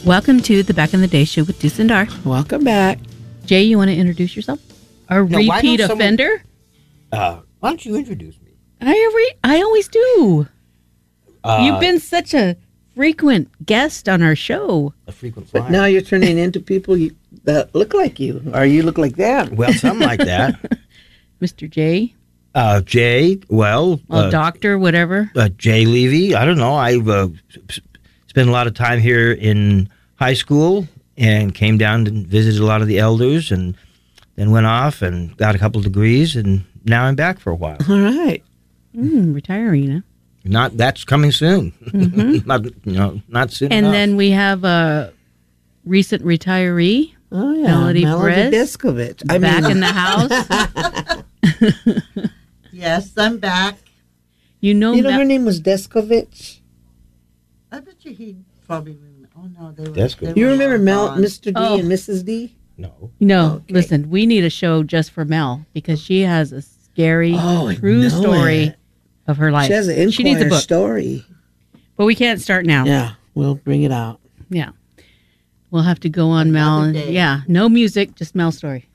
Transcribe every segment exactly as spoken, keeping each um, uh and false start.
Welcome to the Back in the Day show with Deuce and Dar. Welcome back. Jay, you want to introduce yourself? A No, why repeat don't someone- offender? Uh, why don't you introduce me? I re- I always do. Uh, You've been such a frequent guest on our show. a frequent flyer. But now you're turning into people you, that look like you, or you look like them. Well, something like that. Mister J, Uh, Jay, well, well, uh, doctor, whatever. uh, Jay Levy. I don't know. I've uh, s- spent a lot of time here in high school and came down and visited a lot of the elders, and then went off and got a couple degrees, and now I'm back for a while. All right. Mm, retiring, huh? Not that's coming soon. Mm-hmm. not you know not soon. And enough. then we have a recent retiree Oh, yeah. Melody Perez. Deskovich. I back mean, in the house. Yes, I'm back. You know, you know Mel- her name was Deskovich? I bet you he'd probably remember. Oh, no, they were. That's they good. were You remember long Mel, gone. Mister D Oh. and Missus D? no. No, Okay. listen, we need a show just for Mel because she has a scary, Oh, I true know story it. of her life. She has an She needs a Inquirer book, story. but we can't start now. Yeah, we'll bring it out. Yeah. We'll have to go on Mel. Another And, day. yeah, no music, just Mel's story.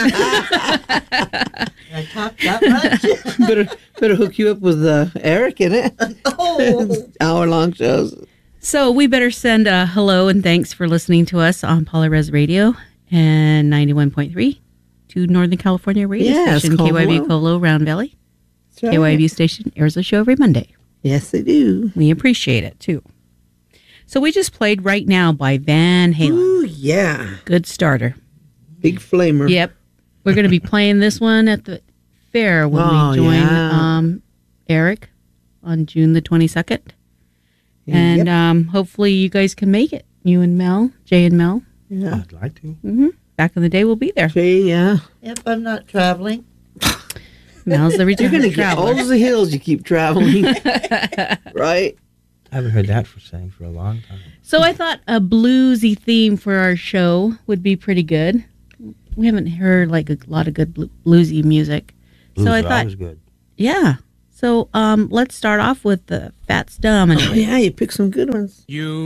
I talked that much. better, better hook you up with uh, Eric in it. Oh, Hour long shows. So we better send a hello and thanks for listening to us on Polyres Radio and ninety-one point three to Northern California radio Yes, station, K Y V Como. Colo, Round Valley. That's right. K Y V station airs a show every Monday. Yes, they do. We appreciate it, too. So we just played Right Now by Van Halen. Ooh, yeah. Good starter. Big flamer. Yep. We're going to be playing this one at the fair when Oh, we join yeah. um, Eric on June the twenty-second. And Yep. um, hopefully you guys can make it. You and Mel, Jay and Mel. Yeah. I'd like to. hmm Back in the day, we'll be there. Jay, yeah. if I'm not traveling. Mel's the You're return going to get traveler. all the hills you keep traveling. Right? I haven't heard that for saying for a long time. So I thought a bluesy theme for our show would be pretty good. We haven't heard like a lot of good blu- bluesy music. Blues so I are thought, always good. yeah. So um, let's start off with the Fats Domino. Oh, yeah, you picked some good ones. You